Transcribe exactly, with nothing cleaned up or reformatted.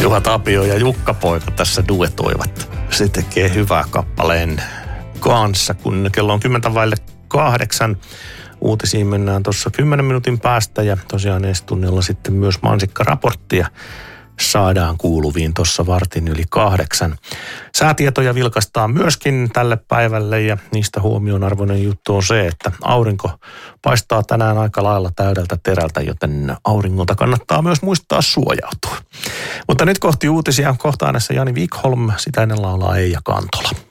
Juha Tapio ja Jukka Poika tässä duetoivat. Se tekee hyvää kappaleen kanssa, kun kello on kymmentä vaille kahdeksan. Uutisiin mennään tuossa kymmenen minuutin päästä ja tosiaan ensi tunnilla sitten myös mansikkaraporttia saadaan kuuluviin tuossa vartin yli kahdeksan. Säätietoja vilkaistaan myöskin tälle päivälle ja niistä huomionarvoinen juttu on se, että aurinko paistaa tänään aika lailla täydeltä terältä, joten auringolta kannattaa myös muistaa suojautua. Mutta nyt kohti uutisia, kohta äänessä Jani Wikholm, sitä ennen laulaa Eija Kantola.